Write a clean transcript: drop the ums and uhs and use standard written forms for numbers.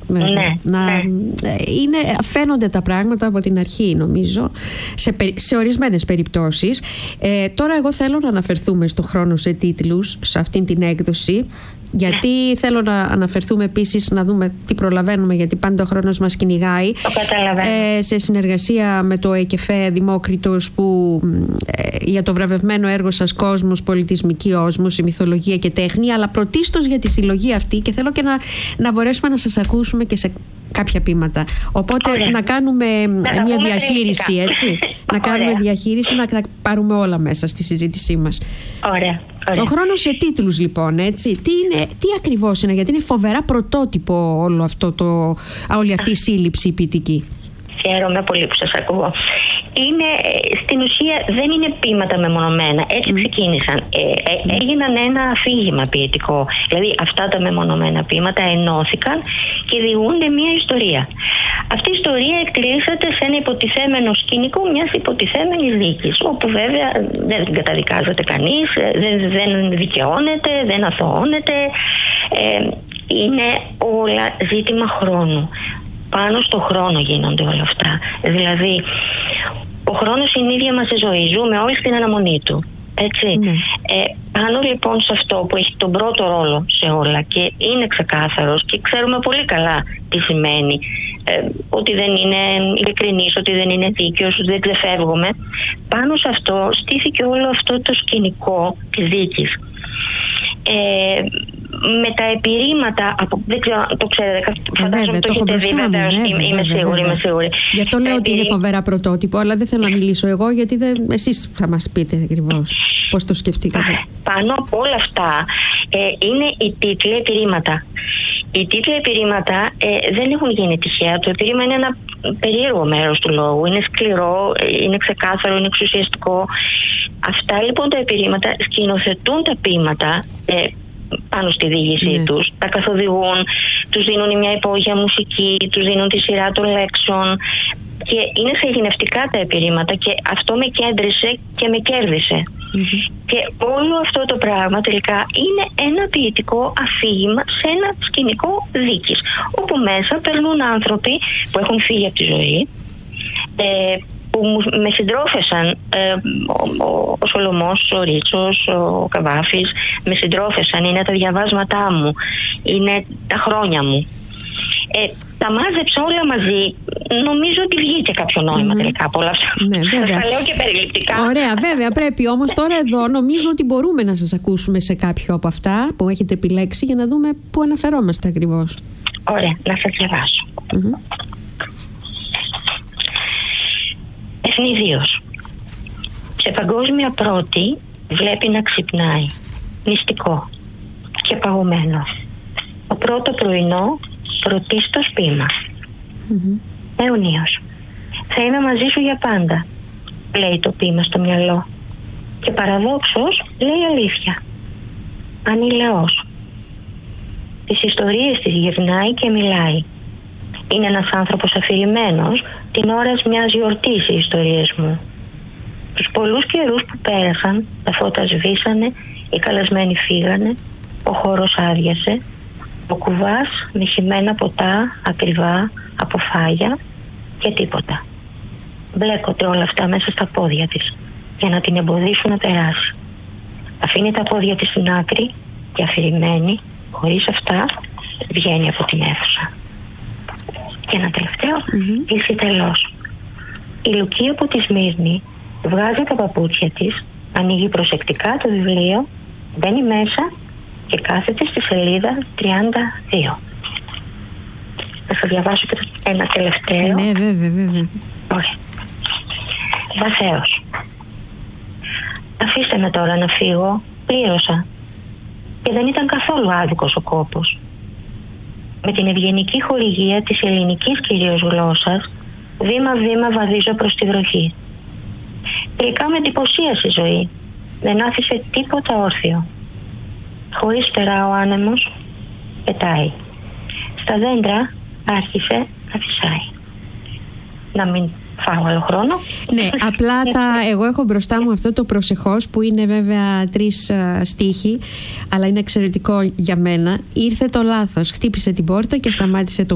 Φαίνονται τα πράγματα από την αρχή, νομίζω, σε ορισμένες περιπτώσεις. Τώρα εγώ θέλω να αναφερθούμε στο χρόνο σε τίτλους, σε αυτήν την έκδοση, γιατί θέλω να αναφερθούμε επίσης, να δούμε τι προλαβαίνουμε, γιατί πάντα ο χρόνος μας κυνηγάει. Σε συνεργασία με το ΕΚΕΦΕ Δημόκριτος, που για το βραβευμένο έργο σας «Κόσμος, πολιτισμική όσμωση, μυθολογία και τέχνη», αλλά πρωτίστως για τη συλλογή αυτή, και θέλω και να μπορέσουμε να σας ακούσουμε και σε κάποια ποίηματα. Οπότε να κάνουμε μια διαχείριση, έτσι. Να κάνουμε διαχείριση, να τα πάρουμε όλα μέσα στη συζήτησή μας. Ωραία. Ο χρόνος σε τίτλους, λοιπόν, έτσι. Τι ακριβώς είναι, γιατί είναι φοβερά πρωτότυπο όλη αυτή η σύλληψη ποιητική. Χαίρομαι πολύ που σας ακούω. Στην ουσία δεν είναι ποίηματα μεμονωμένα. Έτσι ξεκίνησαν. Έγιναν ένα αφήγημα ποιητικό. Δηλαδή αυτά τα μεμονωμένα ποίηματα ενώθηκαν και διηγούνται μια ιστορία. Αυτή η ιστορία εκτελήσεται σε ένα υποτιθέμενο σκηνικό μιας υποτιθέμενης δίκης, όπου βέβαια δεν καταδικάζεται κανείς, δεν δικαιώνεται, δεν αθωώνεται. Είναι όλα ζήτημα χρόνου. Πάνω στο χρόνο γίνονται όλα αυτά. Δηλαδή, ο χρόνος είναι η ίδια μας η ζωή. Ζούμε όλοι στην αναμονή του. Έτσι. Πάνω λοιπόν σε αυτό που έχει τον πρώτο ρόλο σε όλα και είναι ξεκάθαρος και ξέρουμε πολύ καλά τι σημαίνει, ότι δεν είναι ειλικρινής, ότι δεν είναι δίκαιος, ότι δεν ξεφεύγουμε. Πάνω σε αυτό στήθηκε όλο αυτό το σκηνικό της δίκης. Με τα επιρρήματα δεν ξέρω, το ξέρετε, φαντάζομαι το έχετε δει, βεβαίως, είμαι σίγουρη. Γι' αυτό λέω ότι είναι φοβερά πρωτότυπο, αλλά δεν θέλω να μιλήσω εγώ, γιατί εσείς θα μας πείτε ακριβώς πώς το σκεφτήκατε. Πάνω από όλα αυτά είναι οι τίτλοι επιρρήματα. Οι τίτλοι επιρρήματα δεν έχουν γίνει τυχαία. Το επιρρήμα είναι ένα περίεργο μέρος του λόγου. Είναι σκληρό, είναι ξεκάθαρο, είναι εξουσιαστικό. Αυτά λοιπόν τα επιρρήματα σκηνοθετούν τα ποίηματα πάνω στη διήγησή τους, τα καθοδηγούν, τους δίνουν μια υπόγεια μουσική, τους δίνουν τη σειρά των λέξεων και είναι συγγενευτικά τα επιρρήματα και αυτό με κέντρισε και με κέρδισε. Και όλο αυτό το πράγμα τελικά είναι ένα ποιητικό αφήγημα σε ένα σκηνικό δίκης, όπου μέσα περνούν άνθρωποι που έχουν φύγει από τη ζωή, που με συντρόφεσαν, ο Σολωμός, ο Ρίτσος, ο Καβάφης, με συντρόφεσαν, είναι τα διαβάσματά μου, είναι τα χρόνια μου. Τα μάζεψα όλα μαζί. Νομίζω ότι βγήκε κάποιο νόημα τελικά από όλα αυτά. Ναι, βέβαια. Θα λέω και περιληπτικά. Ωραία, βέβαια, πρέπει όμως τώρα εδώ νομίζω ότι μπορούμε να σας ακούσουμε σε κάποιο από αυτά που έχετε επιλέξει για να δούμε πού αναφερόμαστε ακριβώς. Ωραία, να σας διαβάσω. Ευνηδίος. Σε παγκόσμια πρώτη βλέπει να ξυπνάει. Μυστικό και παγωμένο. Το πρώτο πρωινό πρωτίστως ποίημα. Αιωνίος. Θα είμαι μαζί σου για πάντα, λέει το ποίημα στο μυαλό. Και παραδόξως λέει αλήθεια. Ανηλαιός. Τις ιστορίες της γυρνάει και μιλάει. Είναι ένας άνθρωπος αφηρημένος, την ώρα μιας γιορτής οι ιστορίες μου. Τους πολλούς καιρούς που πέρασαν, τα φώτα σβήσανε, οι καλεσμένοι φύγανε, ο χώρος άδειασε, ο κουβάς με χυμένα ποτά, ακριβά, από φάγια και τίποτα. Μπλέκονται όλα αυτά μέσα στα πόδια της, για να την εμποδίσουν να περάσει. Αφήνει τα πόδια της στην άκρη και αφηρημένη, χωρίς αυτά, βγαίνει από την αίθουσα. Και ένα τελευταίο, κλείσει τελώς. Η Λουκία από τη Σμύρνη βγάζει τα παπούτσια της, ανοίγει προσεκτικά το βιβλίο, μπαίνει μέσα και κάθεται στη σελίδα 32. Θα σας διαβάσω και ένα τελευταίο. Ναι, βέβαια. Όχι. Βαθέως. Αφήστε με τώρα να φύγω, πλήρωσα. Και δεν ήταν καθόλου άδικος ο κόπος. Με την ευγενική χορηγία της ελληνικής κυρίως γλώσσας, βήμα-βήμα βαδίζω προς τη βροχή. Τελικά με εντυπωσίασε η ζωή. Δεν άφησε τίποτα όρθιο. Χωρίς φτερά ο άνεμος πετάει. Στα δέντρα άρχισε να φυσάει. Να μην φάω άλλο χρόνο. Ναι, απλά εγώ έχω μπροστά μου αυτό το προσεχώς που είναι βέβαια 3 στίχοι, αλλά είναι εξαιρετικό για μένα. Ήρθε το λάθος, χτύπησε την πόρτα και σταμάτησε το